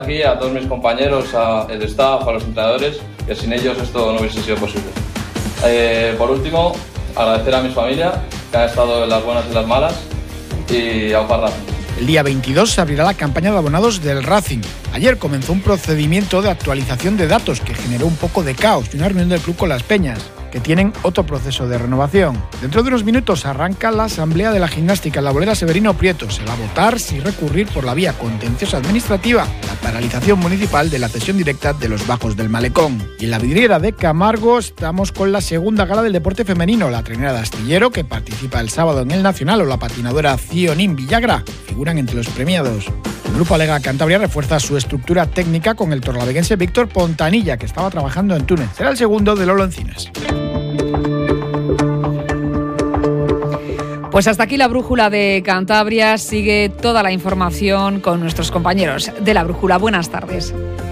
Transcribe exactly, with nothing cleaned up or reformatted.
Aquí a todos mis compañeros, al staff, a los entrenadores, que sin ellos esto no hubiese sido posible. Eh, por último, agradecer a mi familia, que han estado en las buenas y en las malas, y a Oparra. El día veintidós se abrirá la campaña de abonados del Racing. Ayer comenzó un procedimiento de actualización de datos que generó un poco de caos y una reunión del club con las peñas, que tienen otro proceso de renovación. Dentro de unos minutos arranca la asamblea de la gimnástica en la bolera Severino Prieto. Se va a votar si recurrir por la vía contenciosa administrativa la paralización municipal de la cesión directa de los bajos del Malecón. Y en la vidriera de Camargo estamos con la segunda gala del deporte femenino. La trainera de Astillero, que participa el sábado en el Nacional, o la patinadora Zionín Villagra figuran entre los premiados. El Grupo Alega Cantabria refuerza su estructura técnica con el torlaveguense Víctor Pontanilla, que estaba trabajando en Túnez. Será el segundo de Lolo Encinas. Pues hasta aquí la Brújula de Cantabria. Sigue toda la información con nuestros compañeros de la Brújula. Buenas tardes.